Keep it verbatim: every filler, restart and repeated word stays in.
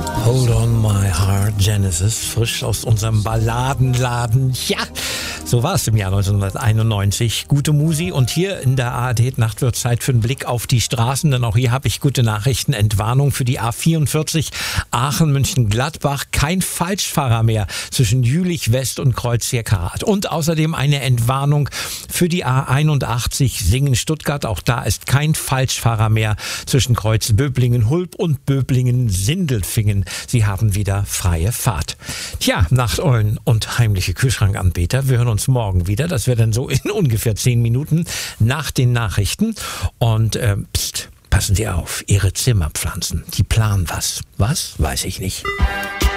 Hold on my heart, Genesis, frisch aus unserem Balladenladen. Ja, so war es im Jahr neunzehnhunderteinundneunzig. Gute Musi und hier in der A R D-Nacht wird Zeit für einen Blick auf die Straßen, denn auch hier habe ich gute Nachrichten. Entwarnung für die A vierundvierzig Aachen-München-Gladbach. Kein Falschfahrer mehr zwischen Jülich West und Kreuz-Jeckerhardt. Und außerdem eine Entwarnung für die A einundachtzig Singen-Stuttgart. Auch da ist kein Falschfahrer mehr zwischen Kreuz-Böblingen-Hulb und Böblingen-Sindelfingen. Sie haben wieder freie Fahrt. Tja, Nachteulen und heimliche Kühlschrankanbeter. Wir hören uns morgen wieder. Das wäre dann so in ungefähr zehn Minuten nach den Nachrichten. Und äh, pst, passen Sie auf, Ihre Zimmerpflanzen, die planen was. Was? Weiß ich nicht.